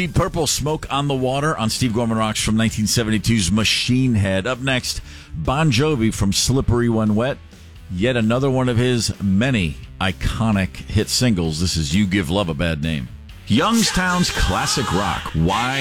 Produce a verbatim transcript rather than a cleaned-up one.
Deep Purple, Smoke on the Water on Steve Gorman Rocks from nineteen seventy-two's Machine Head. Up next, Bon Jovi from Slippery When Wet. Yet another one of his many iconic hit singles. This is You Give Love a Bad Name. Youngstown's classic rock. Why?